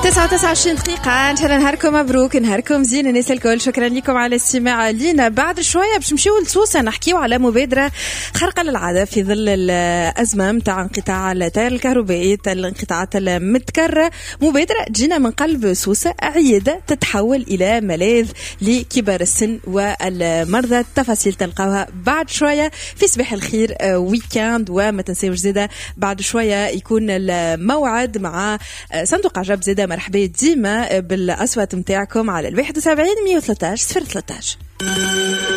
29 دقيقة. إن شاء الله نهاركم مبروك، نهاركم زين الناس الكل. شكرا لكم على الاستماع لينا. بعد شوية باش نمشيو لسوسة نحكيو على مبادرة خارقة للعادة في ظل الأزمة متاع انقطاع التيار الكهربائي، الانقطاعات المتكررة. مبادرة تجينا من قلب سوسة، عيادة تتحول إلى ملاذ لكبار السن والمرضى. التفاصيل تلقاوها بعد شوية في صباح الخير ويكاند. وما تنسيوش زيادة بعد شوية يكون الموعد مع صندوق عجب. زيادة مرحبا ديما بالأصوات متاعكم على 71 113 013.